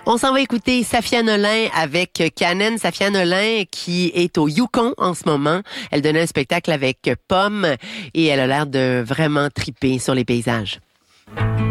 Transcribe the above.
On s'en va écouter Safia Nolin avec Canen. Safia Nolin qui est au Yukon en ce moment. Elle donnait un spectacle avec Pomme et elle a l'air de vraiment triper sur les paysages.